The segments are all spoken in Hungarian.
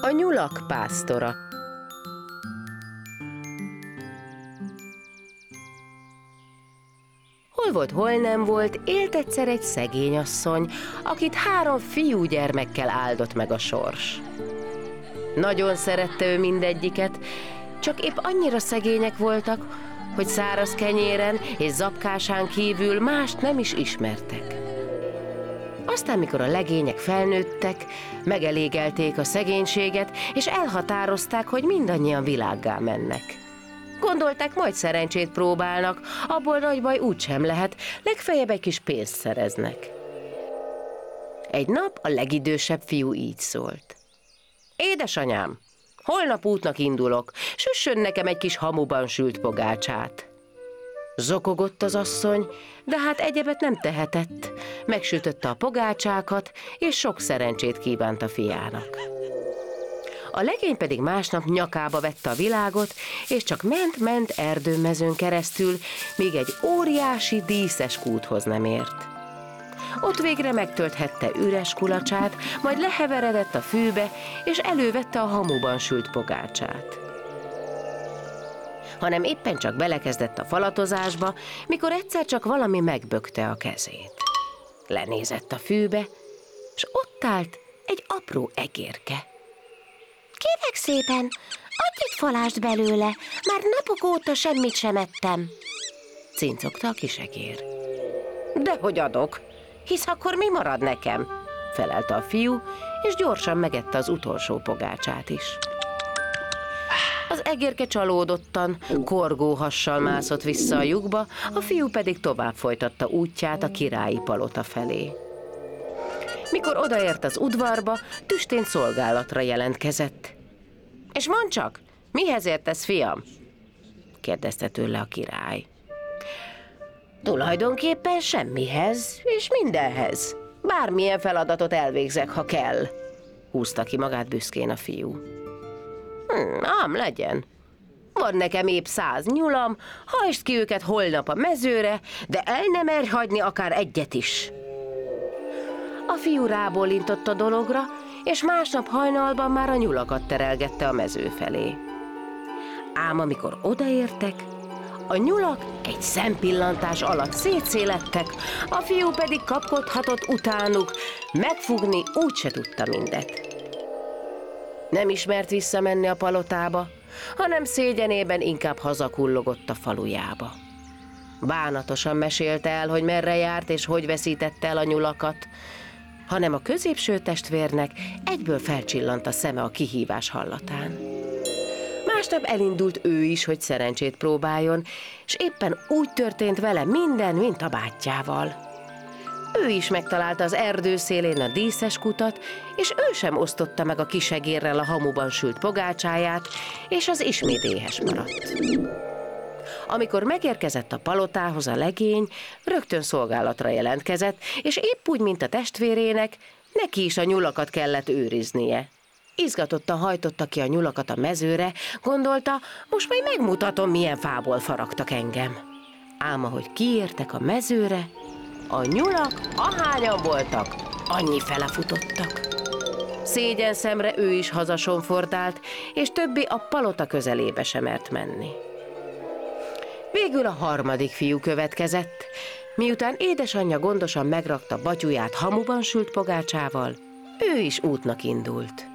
A nyulak pásztora. Hol volt, hol nem volt, élt egyszer egy szegény asszony, akit 3 fiúgyermekkel áldott meg a sors. Nagyon szerette ő mindegyiket, csak épp annyira szegények voltak, hogy száraz kenyéren és zapkásán kívül mást nem is ismertek. Aztán, mikor a legények felnőttek, megelégelték a szegénységet, és elhatározták, hogy mindannyian világgá mennek. Gondolták, majd szerencsét próbálnak, abból nagy baj úgysem lehet, legfeljebb egy kis pénzt szereznek. Egy nap a legidősebb fiú így szólt. Édesanyám, holnap útnak indulok, süssön nekem egy kis hamuban sült pogácsát. Zokogott az asszony, de hát egyebet nem tehetett. Megsütötte a pogácsákat, és sok szerencsét kívánt a fiának. A legény pedig másnap nyakába vette a világot, és csak ment erdőmezőn keresztül, míg egy óriási díszes kúthoz nem ért. Ott végre megtölthette üres kulacsát, majd leheveredett a fűbe, és elővette a hamuban sült pogácsát. Hanem éppen csak belekezdett a falatozásba, mikor egyszer csak valami megbökte a kezét. Lenézett a fűbe, és ott állt egy apró egérke. Kérlek szépen, adj egy falást belőle, már napok óta semmit sem ettem, cincogta a kis egér. Dehogy adok, hisz akkor mi marad nekem? Felelte a fiú, és gyorsan megette az utolsó pogácsát is. Az egérke csalódottan, korgó hassal mászott vissza a lyukba, a fiú pedig tovább folytatta útját a királyi palota felé. Mikor odaért az udvarba, tüstén szolgálatra jelentkezett. És mondd csak, mihez értesz, fiam? kérdezte tőle a király. Tulajdonképpen semmihez, és mindenhez. Bármilyen feladatot elvégzek, ha kell, húzta ki magát büszkén a fiú. Ám legyen. Van nekem épp 100 nyulam, hajtsd ki őket holnap a mezőre, de el nem merj hagyni akár egyet is. A fiú rábólintott a dologra, és másnap hajnalban már a nyulakat terelgette a mező felé. Ám amikor odaértek, a nyulak egy szempillantás alatt szétszélettek, a fiú pedig kapkodhatott utánuk, megfogni úgyse tudta mindet. Nem ismert visszamenni a palotába, hanem szégyenében inkább hazakullogott a falujába. Bánatosan mesélte el, hogy merre járt és hogy veszítette el a nyulakat, hanem a középső testvérnek egyből felcsillant a szeme a kihívás hallatán. Másnap elindult ő is, hogy szerencsét próbáljon, és éppen úgy történt vele minden, mint a bátyjával. Ő is megtalálta az erdő szélén a díszes kutat, és ő sem osztotta meg a kisegérrel a hamuban sült pogácsáját, és az ismét éhes maradt. Amikor megérkezett a palotához a legény, rögtön szolgálatra jelentkezett, és épp úgy, mint a testvérének, neki is a nyulakat kellett őriznie. Izgatottan hajtotta ki a nyulakat a mezőre, gondolta, most majd megmutatom, milyen fából faragtak engem. Ám ahogy kiértek a mezőre, a nyulak, ahányan voltak, annyi fele futottak. Szégyen szemre ő is hazasonfordált, és többé a palota közelébe sem mert menni. Végül a harmadik fiú következett, miután édesanyja gondosan megrakta batyuját hamuban sült pogácsával, ő is útnak indult.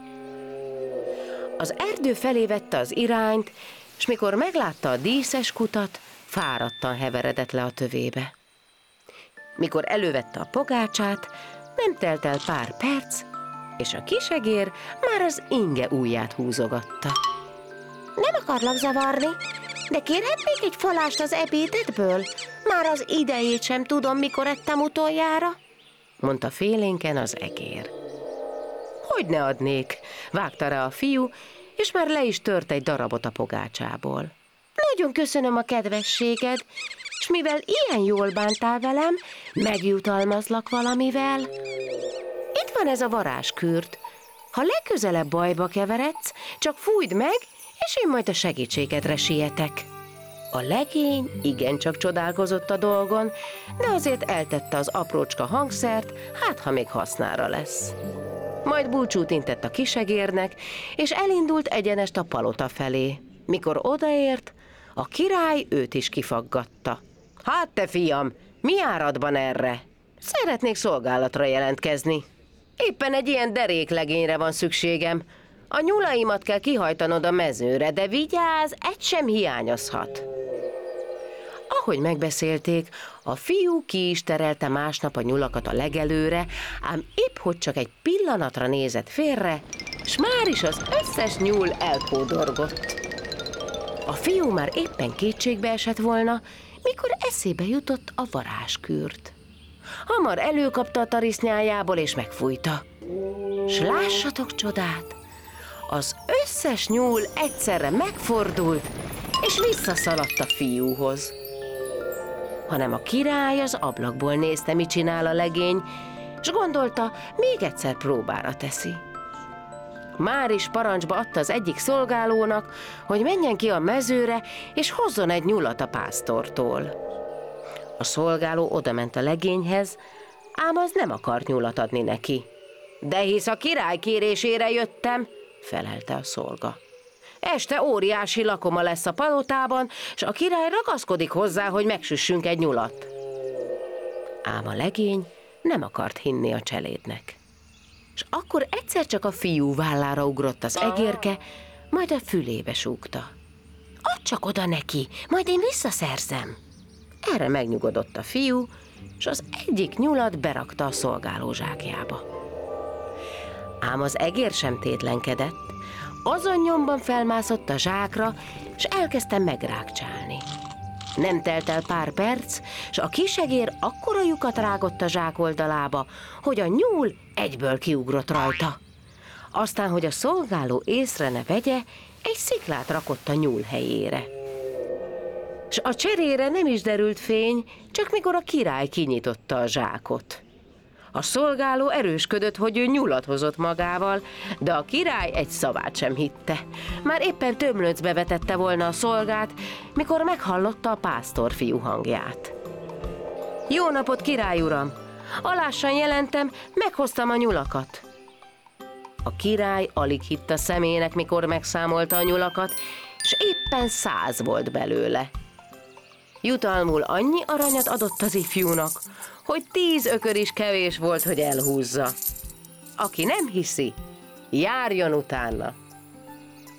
Az erdő felé vette az irányt, és mikor meglátta a díszes kutat, fáradtan heveredett le a tövébe. Mikor elővette a pogácsát, nem telt el pár perc, és a kisegér már az inge ujját húzogatta. Nem akarlak zavarni, de kérhetnék egy falást az ebédedből? Már az idejét sem tudom, mikor ettem utoljára, mondta félénken az egér. Hogy ne adnék, vágta rá a fiú, és már le is tört egy darabot a pogácsából. Nagyon köszönöm a kedvességed, és mivel ilyen jól bántál velem, megjutalmazlak valamivel. Itt van ez a varázskürt. Ha legközelebb bajba keveredsz, csak fújd meg, és én majd a segítségedre sietek. A legény igencsak csodálkozott a dolgon, de azért eltette az aprócska hangszert, hát ha még hasznára lesz. Majd búcsút intett a kisegérnek, és elindult egyenest a palota felé. Mikor odaért, a király őt is kifaggatta. Hát te fiam, mi áradban erre? Szeretnék szolgálatra jelentkezni. Éppen egy ilyen deréklegényre van szükségem. A nyulaimat kell kihajtanod a mezőre, de vigyázz, egy sem hiányozhat. Ahogy megbeszélték, a fiú ki is terelte másnap a nyulakat a legelőre, ám épp hogy csak egy pillanatra nézett félre, s már is az összes nyúl elkódorgott. A fiú már éppen kétségbe esett volna, mikor eszébe jutott a varázskürt. Hamar előkapta a tarisznyájából és megfújta. S lássatok csodát! Az összes nyúl egyszerre megfordult, és visszaszaladt a fiúhoz. Hanem a király az ablakból nézte, mit csinál a legény, s gondolta, még egyszer próbára teszi. Már is parancsba adta az egyik szolgálónak, hogy menjen ki a mezőre, és hozzon egy nyulat a pásztortól. A szolgáló odament a legényhez, ám az nem akart nyulat adni neki. De hisz a király kérésére jöttem, felelte a szolga. Este óriási lakoma lesz a palotában, s a király ragaszkodik hozzá, hogy megsüssünk egy nyulat. Ám a legény nem akart hinni a cselédnek. És akkor egyszer csak a fiú vállára ugrott az egérke, majd a fülébe súgta. Add csak oda neki, majd én visszaszerzem. Erre megnyugodott a fiú, és az egyik nyulat berakta a szolgáló zsákjába. Ám az egér sem tétlenkedett, azon nyomban felmászott a zsákra, és elkezdte megrákcsálni. Nem telt el pár perc, s a kisegér akkora lyukat rágott a zsák oldalába, hogy a nyúl egyből kiugrott rajta. Aztán, hogy a szolgáló észre ne vegye, egy sziklát rakott a nyúl helyére. S a cserére nem is derült fény, csak mikor a király kinyitotta a zsákot. A szolgáló erősködött, hogy ő nyulat hozott magával, de a király egy szavát sem hitte. Már éppen tömlöcbe vetette volna a szolgát, mikor meghallotta a pásztorfiú hangját. Jó napot, király uram! Alássan jelentem, meghoztam a nyulakat. A király alig hitt a szemének, mikor megszámolta a nyulakat, és éppen 100 volt belőle. Jutalmul annyi aranyat adott az ifjúnak, hogy 10 ökör is kevés volt, hogy elhúzza. Aki nem hiszi, járjon utána.